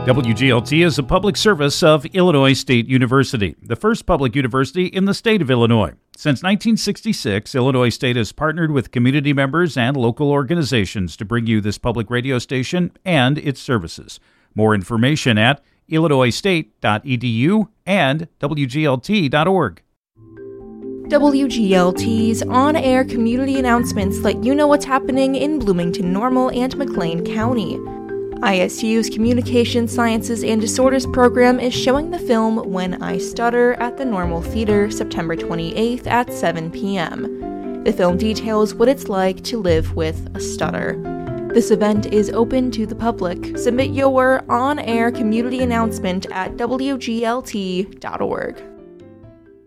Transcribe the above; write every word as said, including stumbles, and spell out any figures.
W G L T is a public service of Illinois State University, the first public university in the state of Illinois. Since nineteen sixty-six, Illinois State has partnered with community members and local organizations to bring you this public radio station and its services. More information at illinois state dot e d u and w g l t dot org. W G L T's on-air community announcements let you know what's happening in Bloomington Normal and McLean County. I S U's Communication Sciences and Disorders program is showing the film When I Stutter at the Normal Theater September twenty-eighth at seven p.m. The film details what it's like to live with a stutter. This event is open to the public. Submit your on-air community announcement at w g l t dot org.